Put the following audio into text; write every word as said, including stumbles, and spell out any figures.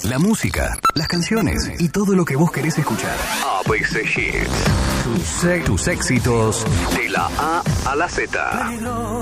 la música, las canciones y todo lo que vos querés escuchar. A B C Hits. Tus, tus éxitos de la A a la Z.